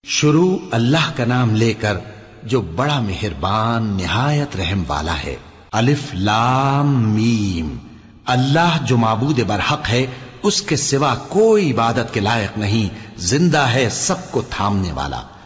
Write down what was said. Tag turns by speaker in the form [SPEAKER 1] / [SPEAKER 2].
[SPEAKER 1] शुरू अल्लाह का नाम लेकर जो बड़ा मेहरबान निहायत रहम वाला है। अलिफ लाम मीम। अल्लाह जो माबूद बरहक है, उसके सिवा कोई इबादत के लायक नहीं, जिंदा है, सबको थामने वाला।